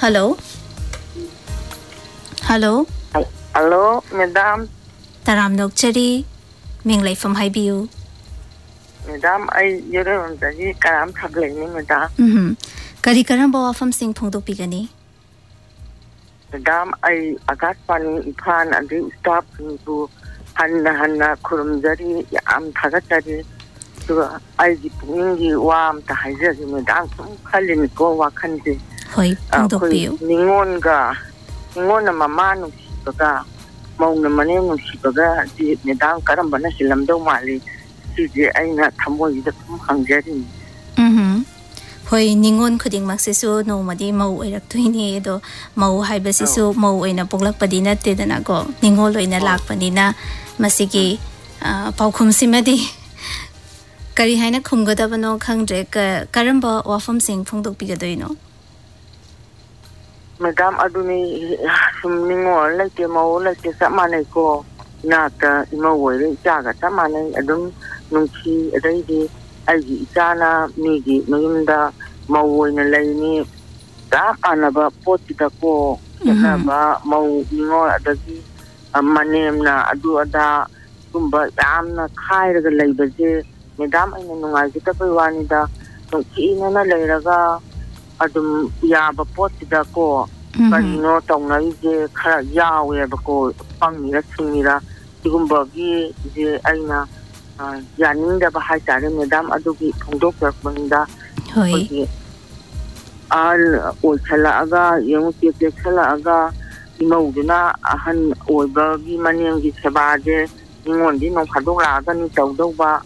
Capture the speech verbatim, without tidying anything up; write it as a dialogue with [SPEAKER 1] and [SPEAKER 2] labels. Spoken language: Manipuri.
[SPEAKER 1] Hello. Hello.
[SPEAKER 2] Hello, Madam.
[SPEAKER 1] Taram Nokchari. Minglay from Highview.
[SPEAKER 2] Madam, I you don't say Karam Taglini, Madam.
[SPEAKER 1] Hm. Karikarambo from Sing Pongdo Pigani.
[SPEAKER 2] Madam, I I got funny pan and they stop to Hanna Hanna Kurumzari, Am Tagatari. So I bring you warm to Hazard, Madam, Kalin go Wakandi.
[SPEAKER 1] Hoi, Pongdo Pio.
[SPEAKER 2] Ningonga, Ningona Mamma, Shibaga, Mona Maneno Shibaga, the Madam Karambana Silamdo Mali. Aina Tamoy the Hungary.
[SPEAKER 1] Hm. Hoi Ningon Kuding Maxisu, no Madi Mo Erectuini, do Mo Hibasisu, Mo in a Pogla Padina Tidanago, Ningolo in a Lak Padina, Masiki, Paukum Simadi. Karihana Kumgadavano Kangdrek, Karamba, or from Sing Pongdo Pigadoino.
[SPEAKER 2] Madame Aduni, some Ningo, like a mo, like a Samaneko, not a Mo, Jaga, Samane, Adum. Nunchi ready aji jana migi mayunda mawina laini ta anaba potita ko anaba maw ningo adagi manem na adu ada kumba yamna khairaga leibaje madam aina nungai kita paiwani da nunchi na leiraga adum yaba potita ko karino tawnai je khara yawe ba ko pangmira singira sigumba gi je aina Yaninda Bahai Madam Adobe Pondok Bunda Al Otalaga, young Pietalaga, Imoduna, Ahan, or Bergi, Manian Sabade, Nimondi, no Padora, Taudoba.